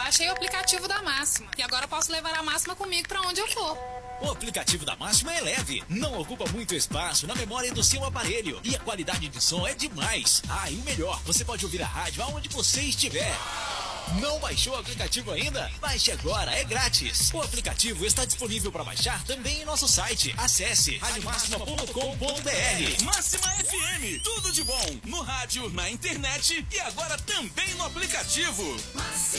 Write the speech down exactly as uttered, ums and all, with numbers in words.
Baixei o aplicativo da Máxima e agora eu posso levar a Máxima comigo pra onde eu for. O aplicativo da Máxima é leve, não ocupa muito espaço na memória do seu aparelho e a qualidade de som é demais. Ah, e o melhor, você pode ouvir a rádio aonde você estiver. Não baixou o aplicativo ainda? Baixe agora, é grátis. O aplicativo está disponível para baixar também em nosso site. Acesse rádio máxima ponto com ponto br. Máxima F M, tudo de bom no rádio, na internet e agora também no aplicativo. Máxima.